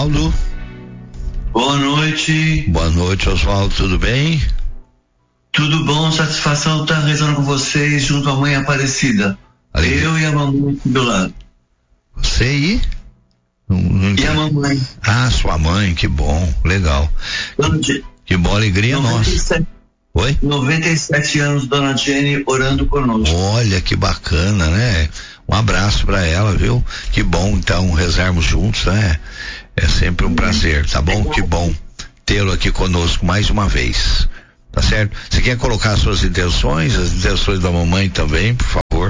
Oswaldo. Boa noite. Boa noite, Oswaldo, tudo bem? Tudo bom, satisfação estar rezando com vocês junto à Mãe Aparecida. Eu e a mamãe aqui do lado. Você e? E a mamãe. Ah, sua mãe, que bom, legal. Que boa alegria 97, nossa. Oi? 97 anos, dona Jenny, orando conosco. Olha, que bacana, né? Um abraço pra ela, viu? Que bom, então, rezarmos juntos, né? É sempre um prazer, tá bom? Que bom tê-lo aqui conosco mais uma vez, tá certo? Você quer colocar as suas intenções, as intenções da mamãe também, por favor?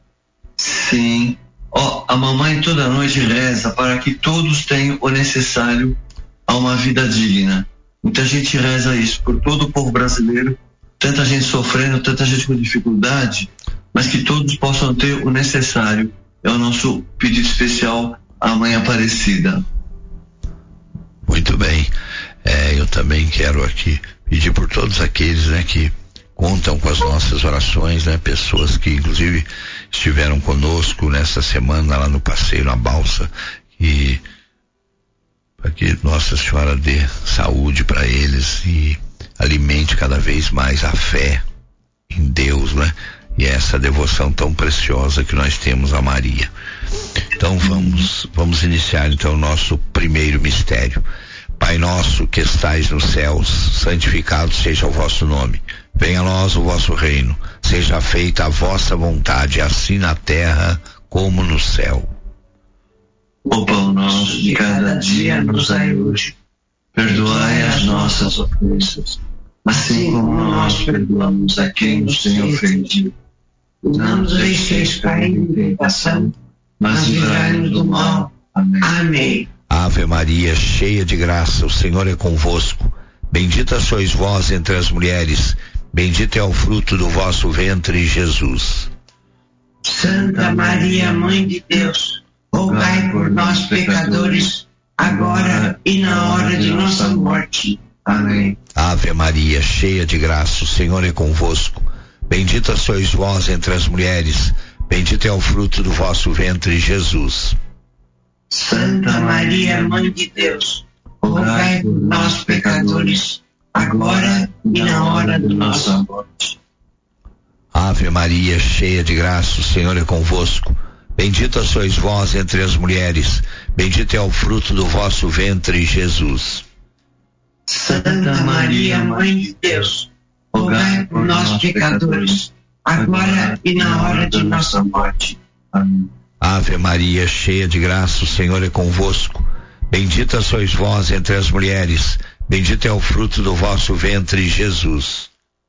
Sim. A mamãe toda noite reza para que todos tenham o necessário a uma vida digna. Muita gente reza isso por todo o povo brasileiro, tanta gente sofrendo, tanta gente com dificuldade, mas que todos possam ter o necessário. É o nosso pedido especial à Mãe Aparecida. Muito bem. Eu também quero aqui pedir por todos aqueles, né, que contam com as nossas orações, né, pessoas que inclusive estiveram conosco nessa semana lá no passeio na balsa, e para que Nossa Senhora dê saúde para eles e alimente cada vez mais a fé em Deus, né? E essa devoção tão preciosa que nós temos a Maria. Então vamos iniciar então o nosso primeiro mistério. Pai nosso que estais nos céus, santificado seja o vosso nome. Venha a nós o vosso reino. Seja feita a vossa vontade, assim na terra como no céu. O pão nosso de cada dia nos dai hoje. Perdoai as nossas ofensas, assim como nós perdoamos a quem nos tem ofendido. Não nos deixeis cair em tentação, mas livrai-nos do mal. Amém. Amém. Ave Maria, cheia de graça, o Senhor é convosco. Bendita sois vós entre as mulheres, bendito é o fruto do vosso ventre, Jesus. Santa Maria, Mãe de Deus, rogai por nós, pecadores, agora e na hora de nossa morte. Amém. Ave Maria, cheia de graça, o Senhor é convosco. Bendita sois vós entre as mulheres, bendito é o fruto do vosso ventre, Jesus. Santa Maria, Mãe de Deus, rogai por nós, pecadores, agora e na hora de nossa morte. Ave Maria, cheia de graça, o Senhor é convosco. Bendita sois vós entre as mulheres, bendito é o fruto do vosso ventre, Jesus. Santa Maria, Mãe de Deus, rogai por nós, pecadores, agora e na hora de nossa morte. Amém. Ave Maria, cheia de graça, o Senhor é convosco. Bendita sois vós entre as mulheres, bendito é o fruto do vosso ventre, Jesus.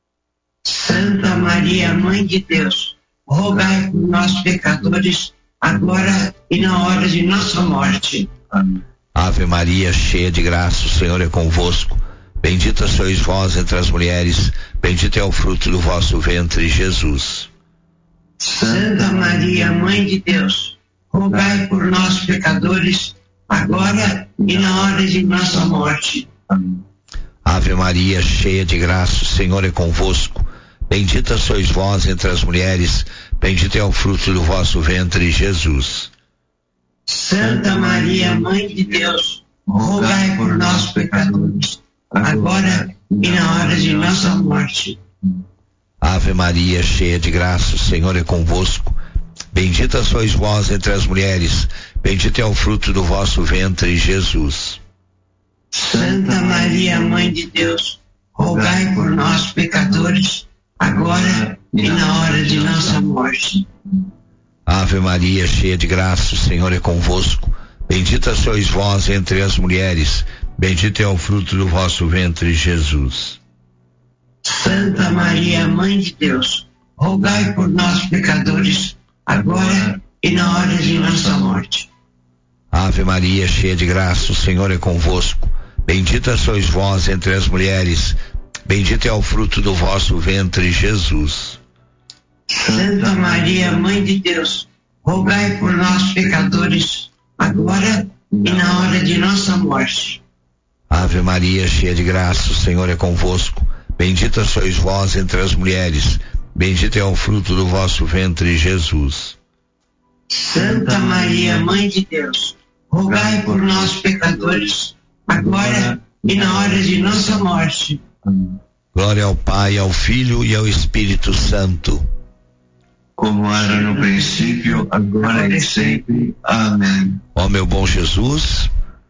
Santa Maria, Mãe de Deus, rogai por nós, pecadores, agora e na hora de nossa morte. Amém. Ave Maria, cheia de graça, o Senhor é convosco. Bendita sois vós entre as mulheres, bendito é o fruto do vosso ventre, Jesus. Santa Maria, Mãe de Deus, rogai por nós, pecadores, agora e na hora de nossa morte. Amém. Ave Maria, cheia de graça, o Senhor é convosco. Bendita sois vós entre as mulheres, bendito é o fruto do vosso ventre, Jesus. Santa Maria, Mãe de Deus, rogai por nós, pecadores, agora e na hora de nossa morte. Ave Maria, cheia de graça, o Senhor é convosco. Bendita sois vós entre as mulheres, bendito é o fruto do vosso ventre, Jesus. Santa Maria, Mãe de Deus, rogai por nós, pecadores, agora e na hora de nossa morte. Ave Maria, cheia de graça, o Senhor é convosco. Bendita sois vós entre as mulheres, bendito é o fruto do vosso ventre, Jesus. Santa Maria, Mãe de Deus, rogai por nós, pecadores, agora e na hora de nossa morte. Ave Maria, cheia de graça, o Senhor é convosco. Bendita sois vós entre as mulheres, bendito é o fruto do vosso ventre, Jesus. Santa Maria, Mãe de Deus, rogai por nós, pecadores, agora e na hora de nossa morte. Ave Maria, cheia de graça, o Senhor é convosco. Bendita sois vós entre as mulheres, bendito é o fruto do vosso ventre, Jesus. Santa Maria, Mãe de Deus, rogai por nós, pecadores, agora e na hora de nossa morte. Glória ao Pai, ao Filho e ao Espírito Santo. Como era no princípio, agora e sempre. Amém. Ó meu bom Jesus,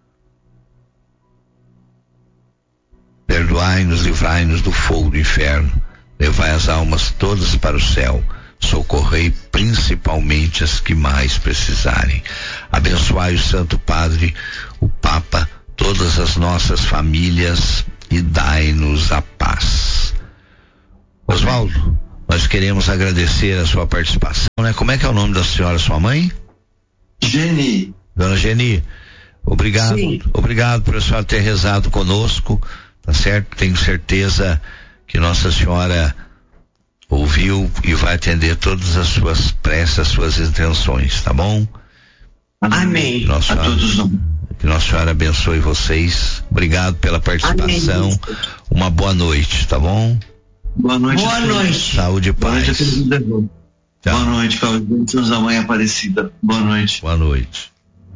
perdoai-nos, livrai-nos do fogo do inferno, levai as almas todas para o céu, socorrei principalmente as que mais precisarem. Abençoai o Santo Padre, o Papa, todas as nossas famílias e dai-nos a paz. Oswaldo, nós queremos agradecer a sua participação, né? Como é que é o nome da senhora, sua mãe? Geni. Dona Geni, obrigado. Sim. Obrigado por a senhora ter rezado conosco, tá certo? Tenho certeza que Nossa Senhora ouviu e vai atender todas as suas preces, as suas intenções, tá bom? Amém. A todos nós. Que Nossa Senhora abençoe vocês. Obrigado pela participação. Amém. Uma boa noite, tá bom? Boa noite. Boa noite. Saúde e paz. Boa noite, Deus da Mãe Aparecida. Boa noite. Boa noite.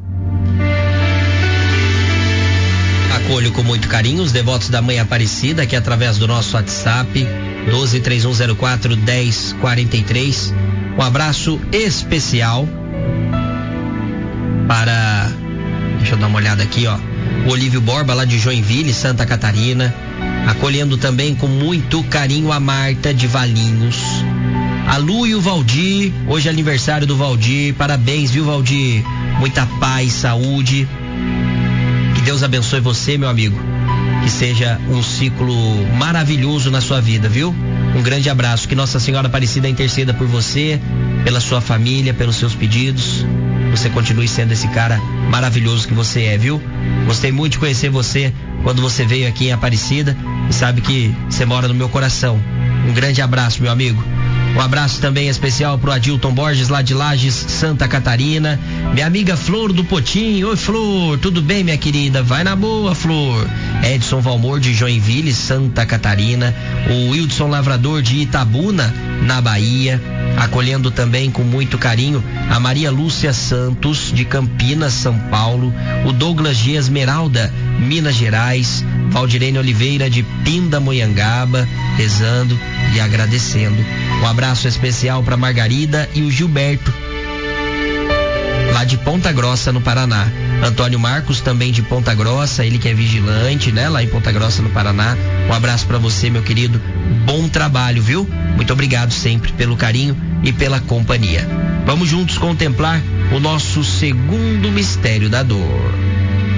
Acolho com muito carinho os devotos da Mãe Aparecida aqui através do nosso WhatsApp 1231041043. Um abraço especial para, deixa eu dar uma olhada aqui, ó, o Olívio Borba lá de Joinville, Santa Catarina, acolhendo também com muito carinho a Marta de Valinhos, a Lu e o Valdir, hoje é aniversário do Valdir, parabéns, viu, Valdir? Muita paz, saúde, que Deus abençoe você, meu amigo, que seja um ciclo maravilhoso na sua vida, viu? Um grande abraço, que Nossa Senhora Aparecida interceda por você, pela sua família, pelos seus pedidos, você continue sendo esse cara maravilhoso que você é, viu? Gostei muito de conhecer você quando você veio aqui em Aparecida e sabe que você mora no meu coração. Um grande abraço, meu amigo. Um abraço também especial pro Adilton Borges, lá de Lages, Santa Catarina. Minha amiga Flor do Potim. Oi, Flor, tudo bem, minha querida? Vai na boa, Flor. Edson Valmor de Joinville, Santa Catarina. O Wildson Lavrador de Itabuna, na Bahia. Acolhendo também com muito carinho a Maria Lúcia Santos de Campinas, São Paulo. O Douglas de Esmeralda, Minas Gerais. Valdirene Oliveira de Pindamonhangaba, rezando e agradecendo. Um abraço especial para Margarida e o Gilberto, lá de Ponta Grossa, no Paraná. Antônio Marcos, também de Ponta Grossa, ele que é vigilante, né, lá em Ponta Grossa, no Paraná. Um abraço para você, meu querido. Bom trabalho, viu? Muito obrigado sempre pelo carinho e pela companhia. Vamos juntos contemplar o nosso segundo mistério da dor.